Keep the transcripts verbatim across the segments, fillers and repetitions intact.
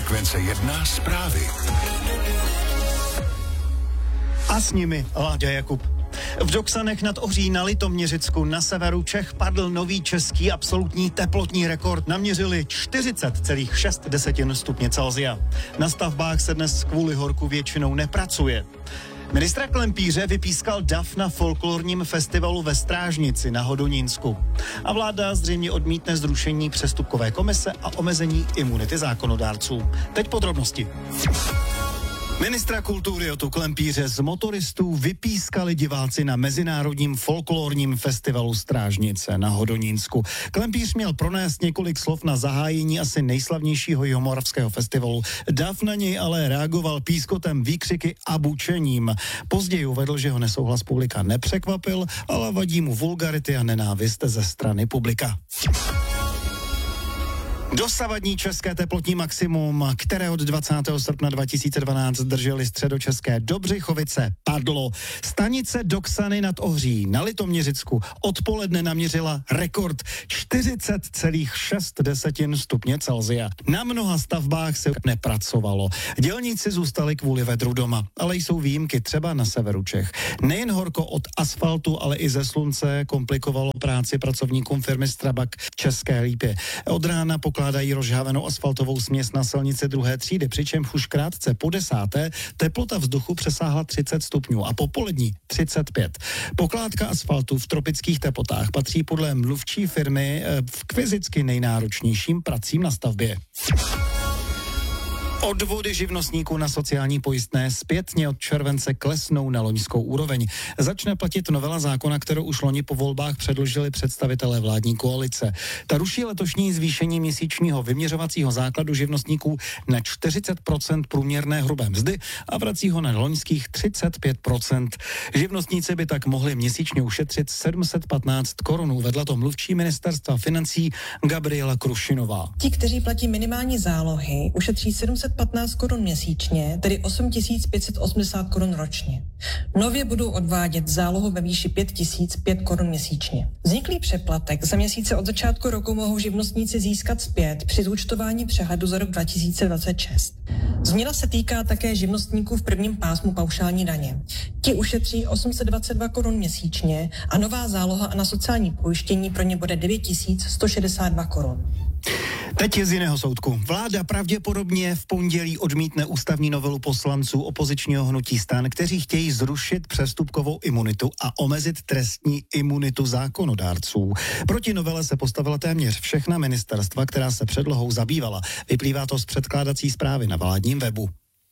Frekvence jedna zprávy. A s nimi Láďa Jakub. V Doksanech nad Ohří na Litoměřicku na severu Čech padl nový český absolutní teplotní rekord. Naměřili čtyřicet celá šest stupně Celsia. Na stavbách se dnes kvůli horku většinou nepracuje. Ministra Klempíře vypískal dav na folklorním festivalu ve Strážnici na Hodonínsku. A vláda zřejmě odmítne zrušení přestupkové komise a omezení imunity zákonodárců. Teď podrobnosti. Ministra kultury Jotu Klempíře z motoristů vypískali diváci na mezinárodním folklorním festivalu Strážnice na Hodonínsku. Klempíř měl pronést několik slov na zahájení asi nejslavnějšího jihomoravského festivalu. Dav na něj ale reagoval pískotem, výkřiky a bučením. Později uvedl, že ho nesouhlas publika nepřekvapil, ale vadí mu vulgarity a nenávist ze strany publika. Dosavadní české teplotní maximum, které od dvacátého srpna dva tisíce dvanáct drželi středočeské Dobřichovice, padlo. Stanice Doksany nad Ohří na Litoměřicku odpoledne naměřila rekord čtyřicet celá šest stupně Celsia. Na mnoha stavbách se nepracovalo. Dělníci zůstali kvůli vedru doma, ale jsou výjimky třeba na severu Čech. Nejen horko od asfaltu, ale i ze slunce komplikovalo práci pracovníkům firmy Strabag v České Lípě. Od rána pokládají rozžhávenou asfaltovou směs na silnici druhé třídy, přičemž už krátce po desáté teplota vzduchu přesáhla třicet stupňů a po polední třicet pět. Pokládka asfaltu v tropických teplotách patří podle mluvčí firmy k fyzicky nejnáročnějším pracím na stavbě. Odvody živnostníků na sociální pojistné zpětně od července klesnou na loňskou úroveň. Začne platit novela zákona, kterou už loni po volbách předložili představitelé vládní koalice. Ta ruší letošní zvýšení měsíčního vyměřovacího základu živnostníků na čtyřicet procent průměrné hrubé mzdy a vrací ho na loňských třicet pět procent. Živnostníci by tak mohli měsíčně ušetřit sedm set patnáct korun, uvedla to mluvčí ministerstva financí Gabriela Krušinová. Ti, kteří platí minimální zálohy, ušetří sedm set patnáct korun měsíčně, tedy osm tisíc pět set osmdesát korun ročně. Nově budou odvádět zálohu ve výši pět tisíc pět korun měsíčně. Vzniklý přeplatek za měsíce od začátku roku mohou živnostníci získat zpět při zúčtování přehledu za rok dva tisíce dvacet šest. Změna se týká také živnostníků v prvním pásmu paušální daně. Ti ušetří osm set dvacet dva korun měsíčně a nová záloha na sociální pojištění pro ně bude devět tisíc sto šedesát dva korun. Teď je z jiného soudku. Vláda pravděpodobně v pondělí odmítne ústavní novelu poslanců opozičního hnutí STAN, kteří chtějí zrušit přestupkovou imunitu a omezit trestní imunitu zákonodárců. Proti novele se postavila téměř všechna ministerstva, která se předlohou zabývala. Vyplývá to z předkládací zprávy na vládním webu.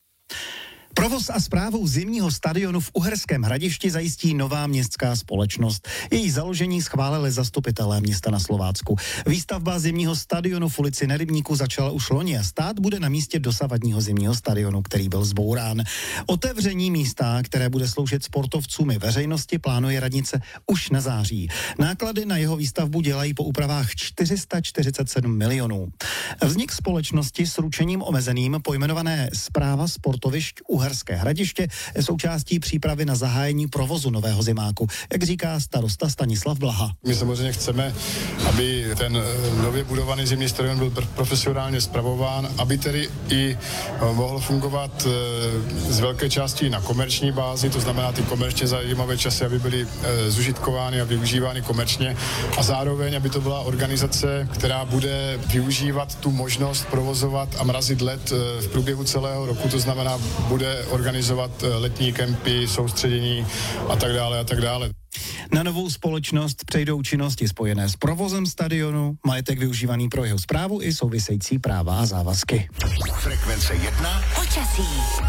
Provoz a správu zimního stadionu v Uherském Hradišti zajistí nová městská společnost. Její založení schválili zastupitelé města na Slovácku. Výstavba zimního stadionu v ulici Na Rybníku začala už loni a stát bude na místě dosavadního zimního stadionu, který byl zbourán. Otevření místa, které bude sloužit sportovcům i veřejnosti, plánuje radnice už na září. Náklady na jeho výstavbu dělají po úpravách čtyři sta čtyřicet sedm milionů. Vznik společnosti s ručením omezeným, pojmenované Správa sportovišť Uherské Hradiště, je součástí přípravy na zahájení provozu nového zimáku, jak říká starosta Stanislav Blaha. My samozřejmě chceme, aby ten nově budovaný zimní stadion byl profesionálně spravován, aby tedy i mohl fungovat z velké části na komerční bázi, to znamená ty komerčně zajímavé časy, aby byly zužitkovány a využívány komerčně a zároveň, aby to byla organizace, která bude využívat tu možnost provozovat a mrazit led v průběhu celého roku, to znamená, bude organizovat letní kempy, soustředění a tak dále a tak dále. Na novou společnost přejdou činnosti spojené s provozem stadionu, majetek využívaný pro jeho správu i související práva a závazky. Frekvence jedna. Počasí.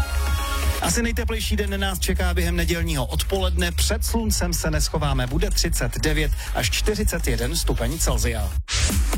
Asi nejteplejší den nás čeká během nedělního odpoledne. Před sluncem se neschováme, bude třicet devět až čtyřicet jeden stupeň Celsia.